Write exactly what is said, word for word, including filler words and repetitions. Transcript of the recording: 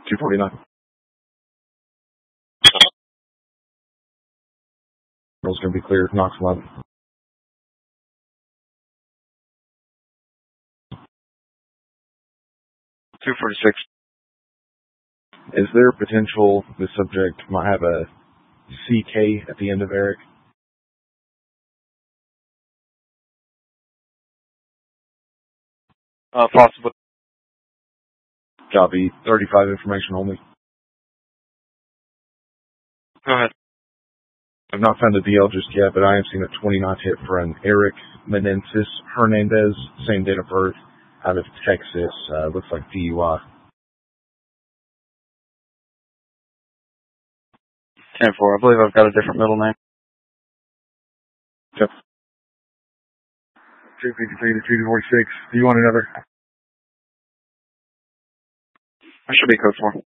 two forty-nine. Roll's going to be clear. Knox eleven. two forty-six. Is there potential the subject might have a C K at the end of Eric? Uh, possibly. Copy. thirty-five information only. Go ahead. I've not found a D L just yet, but I have seen a twenty-nine hit for an Eric Menendez Hernandez, same date of birth, out of Texas. Uh, looks like D U I. ten four. I believe I've got a different middle name. Yep. two fifty-three to two forty-six. Do you want another? I should be code four.